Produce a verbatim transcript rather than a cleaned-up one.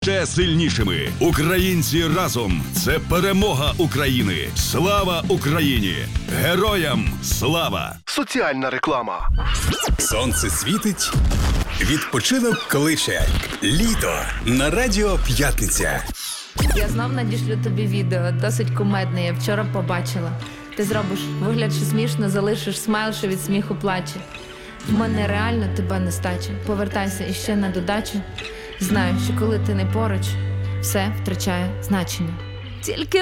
ще сильнішими. Українці разом – це перемога України. Слава Україні! Героям слава! Соціальна реклама. Сонце світить, відпочинок кличе. Літо на Радіо П'ятниця. Я знов надішлю тобі відео, досить кумедне, я вчора побачила. Ти зробиш вигляд, що смішно, залишиш смайл, що від сміху плаче. В мене реально тебе нестача. Повертайся іще на додачу. Знаю, що коли ти не поруч, все втрачає значення. Тільки